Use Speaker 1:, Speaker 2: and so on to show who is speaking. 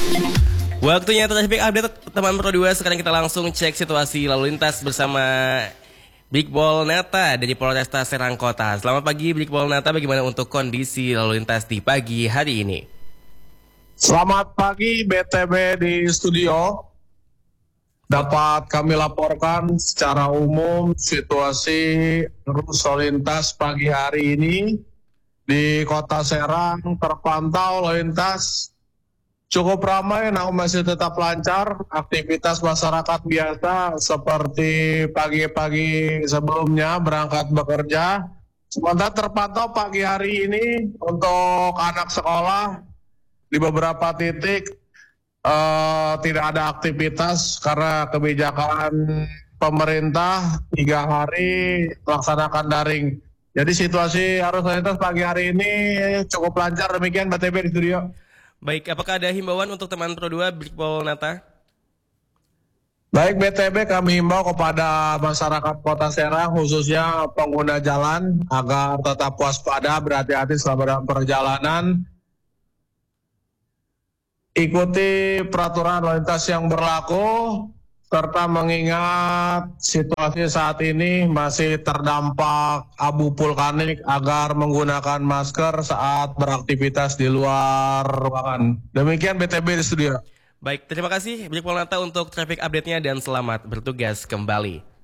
Speaker 1: Waktunya traffic update teman Pro 2. Sekarang kita langsung cek situasi lalu lintas bersama Big Ball Nata dari Polresta Serang Kota. Selamat pagi Big Ball Nata, bagaimana untuk kondisi lalu lintas di pagi hari ini?
Speaker 2: Selamat pagi BTB di studio. Dapat kami laporkan secara umum situasi arus lalu lintas pagi hari ini di Kota Serang terpantau lalu lintas cukup ramai, namun masih tetap lancar. Aktivitas masyarakat biasa seperti pagi-pagi sebelumnya berangkat bekerja. Sementara terpantau pagi hari ini untuk anak sekolah di beberapa titik tidak ada aktivitas karena kebijakan pemerintah 3 hari melaksanakan daring. Jadi situasi arus lalu lintas pagi hari ini cukup lancar. Demikian BTB di studio.
Speaker 1: Baik, apakah ada himbauan untuk teman Pro 2 Big Ball Nata?
Speaker 2: Baik BTB, kami himbau kepada masyarakat Kota Serang khususnya pengguna jalan agar tetap waspada, berhati-hati selama dalam perjalanan. Ikuti peraturan lalu lintas yang berlaku, serta mengingat situasi saat ini masih terdampak abu vulkanik agar menggunakan masker saat beraktivitas di luar ruangan. Demikian BTB di studio.
Speaker 1: Baik, terima kasih Big Ball Nata untuk traffic update-nya dan selamat bertugas kembali.